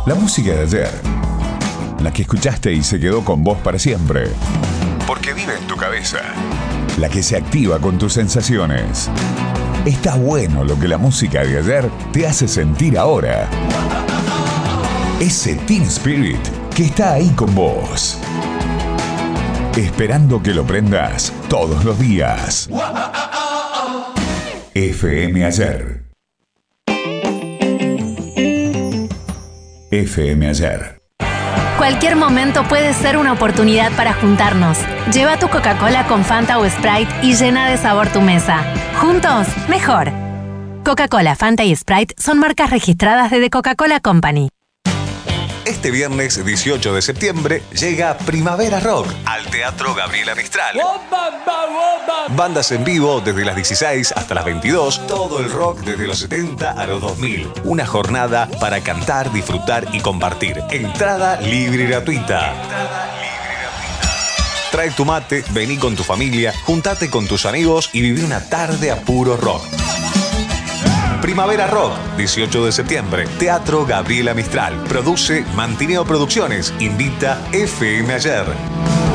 La música de ayer. La que escuchaste y se quedó con vos para siempre. Porque vive en tu cabeza. La que se activa con tus sensaciones. Está bueno lo que la música de ayer te hace sentir ahora. Ese Teen Spirit que está ahí con vos. Esperando que lo prendas todos los días. FM Ayer. FM Ayer. Cualquier momento puede ser una oportunidad para juntarnos. Lleva tu Coca-Cola con Fanta o Sprite y llena de sabor tu mesa. Juntos, mejor. Coca-Cola, Fanta y Sprite son marcas registradas de The Coca-Cola Company. Este viernes 18 de septiembre llega Primavera Rock al Teatro Gabriela Mistral. Bandas en vivo desde las 16 hasta las 22, todo el rock desde los 70 a los 2000. Una jornada para cantar, disfrutar y compartir. Entrada libre y gratuita. Trae tu mate, vení con tu familia, juntate con tus amigos y viví una tarde a puro rock. Primavera Rock, 18 de septiembre, Teatro Gabriela Mistral. Produce Mantineo Producciones. Invita FM Ayer.